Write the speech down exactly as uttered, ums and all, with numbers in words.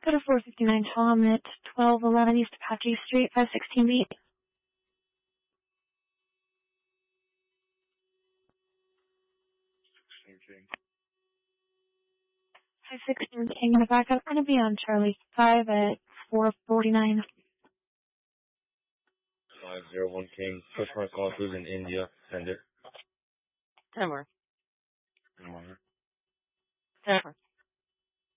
Go to four fifty-nine Tom at twelve eleven East Apache Street, five sixteen B. King. five sixteen King in the back. I'm going to be on Charlie five at four forty-nine. five zero one King. Push mark Golfers in India. Send it. Ten more. Ten more. Ten more.